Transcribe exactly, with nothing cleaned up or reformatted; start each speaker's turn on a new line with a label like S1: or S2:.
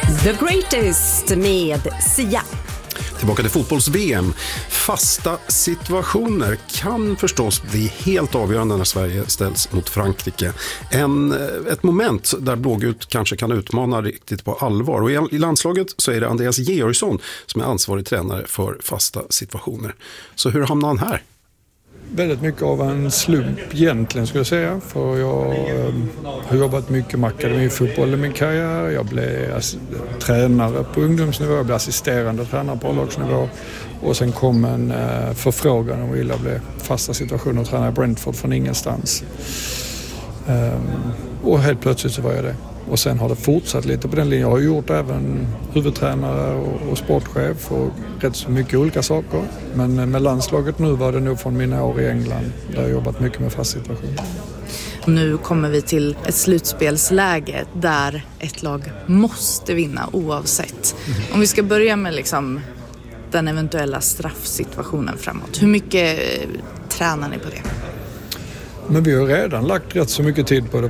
S1: The Greatest med Sia.
S2: Tillbaka till fotbolls-V M. Fasta situationer kan förstås bli helt avgörande när Sverige ställs mot Frankrike. En, ett moment där blågult kanske kan utmana riktigt på allvar. Och i, i landslaget så är det Andreas Georgsson som är ansvarig tränare för fasta situationer. Så hur hamnar han här?
S3: Väldigt mycket av en slump egentligen skulle jag säga. För jag eh, har jobbat mycket med akademifotboll i min karriär. Jag blev ass- tränare på ungdomsnivå, jag blev assisterande tränare på A-lagsnivå. Och sen kom en eh, förfrågan om jag ville bli fasta situationer och träna i Brentford från ingenstans. Um, och helt plötsligt så var jag det. Och sen har det fortsatt lite på den linjen. Jag har gjort även huvudtränare och, och sportchef och rätt så mycket olika saker. Men med landslaget nu var det nog från mina år i England där jag har jobbat mycket med fast situation.
S4: Nu kommer vi till ett slutspelsläge där ett lag måste vinna oavsett. Mm. Om vi ska börja med liksom den eventuella straffsituationen framåt. Hur mycket tränar ni på det?
S3: Men vi har redan lagt rätt så mycket tid på det